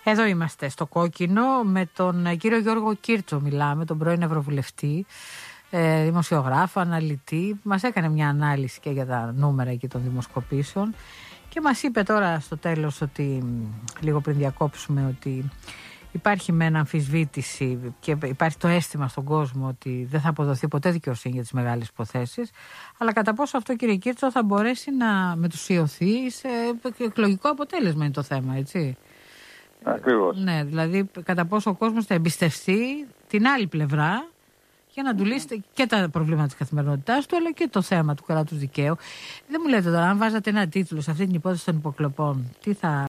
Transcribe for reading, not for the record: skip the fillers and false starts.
Εδώ είμαστε στο Κόκκινο με τον κύριο Γιώργο Κίρτσο μιλάμε, τον πρώην Ευρωβουλευτή, δημοσιογράφο, αναλυτή. Μας έκανε μια ανάλυση και για τα νούμερα εκεί των δημοσκοπήσεων και μας είπε τώρα στο τέλος ότι, λίγο πριν διακόψουμε, ότι υπάρχει μεν αμφισβήτηση και υπάρχει το αίσθημα στον κόσμο ότι δεν θα αποδοθεί ποτέ δικαιοσύνη για τις μεγάλες υποθέσεις, αλλά κατά πόσο αυτό, κύριε Κίρτσο, θα μπορέσει να μετουσιωθεί σε εκλογικό αποτέλεσμα είναι το θέμα, έτσι. Ακριβώς. Ναι, δηλαδή κατά πόσο ο κόσμος θα εμπιστευτεί την άλλη πλευρά για να του λύσετε και τα προβλήματα της καθημερινότητάς του, αλλά και το θέμα του κράτους δικαίου. Δεν μου λέτε τώρα, αν βάζατε ένα τίτλο σε αυτή την υπόθεση των υποκλοπών, τι θα